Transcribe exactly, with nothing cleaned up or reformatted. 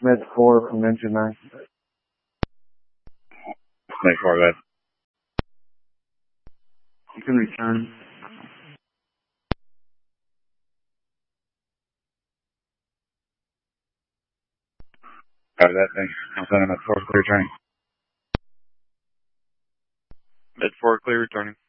Med four from engine nine. Med four, go ahead. You can return. Copy that, thanks. I'm sending Med four, clear returning. Med four, clear returning.